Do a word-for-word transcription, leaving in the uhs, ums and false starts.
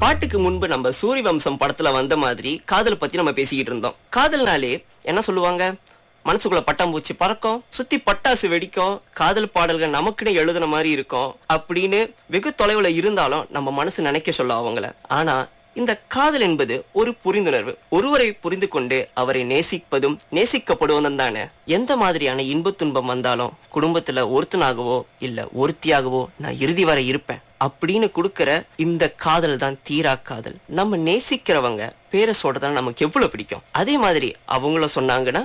பாட்டுக்கு முன்பு நம்ம சூரிய வம்சம் படத்துல வந்த மாதிரி காதல் பத்தி நம்ம பேசிக்கிட்டு இருந்தோம். காதல்னாலே என்ன சொல்லுவாங்க, மனசுக்குள்ள பட்டாம்பூச்சி பறக்கும், சுத்தி பட்டாசு வெடிக்கும், காதல் பாடல்கள் நமக்குன்னு எழுதுன மாதிரி இருக்கும் அப்படின்னு வெகு தொலைவுல இருந்தாலும் நம்ம மனசு நினைக்க சொல்ல அவங்கள. ஆனா இந்த காதல் என்பது ஒரு புரிந்துணர்வு. ஒருவரை புரிந்து கொண்டு அவரை நேசிப்பதும் நேசிக்கப்படுவதும் தானே. எந்த மாதிரியான இன்ப துன்பம் வந்தாலும் குடும்பத்துல ஒருத்தனாகவோ இல்ல ஒருத்தியாகவோ நான் இறுதி வரை இருப்பேன் அப்படின்னு கொடுக்கிற இந்த காதல் தான் தீரா காதல். நம்ம நேசிக்கிறவங்க பேரை சொல்றதுனா நமக்கு எவ்வளவு பிடிக்கும். அதே மாதிரி அவங்கள சொன்னாங்கன்னா